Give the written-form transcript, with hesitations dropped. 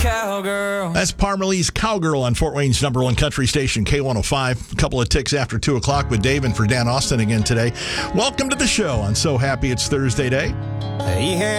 cowgirl. That's Parmalee's Cowgirl on Fort Wayne's number one country station, K105. A couple of ticks after 2 o'clock with Dave and for Dan Austin again today. Welcome to the show. I'm so happy it's Thursday day. He had